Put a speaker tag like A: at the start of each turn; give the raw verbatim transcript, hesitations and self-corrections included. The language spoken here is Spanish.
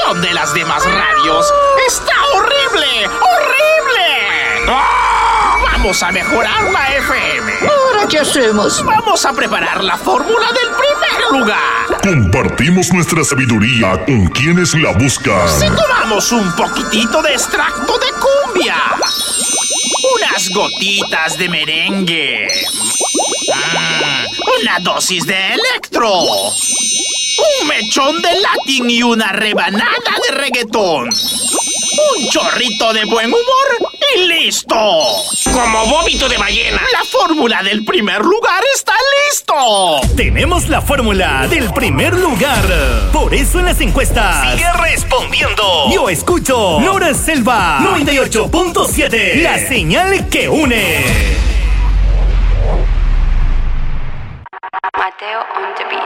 A: programación de las demás radios está horrible, horrible. ¡Oh! Vamos a mejorar la F M.
B: ¿Ahora qué hacemos?
A: Vamos a preparar la fórmula del primer lugar.
C: Compartimos nuestra sabiduría con quienes la buscan.
A: Si tomamos un poquitito de extracto de cumbia, unas gotitas de merengue, mm, una dosis de electro, un mechón de latín y una rebanada de reggaetón, un chorrito de buen humor y listo.
D: Como vómito de ballena.
A: La fórmula del primer lugar está listo.
E: Tenemos la fórmula del primer lugar. Por eso en las encuestas
D: sigue respondiendo.
E: Yo escucho Nora Selva noventa y ocho punto siete. La señal que une.
F: Mateo on the beat.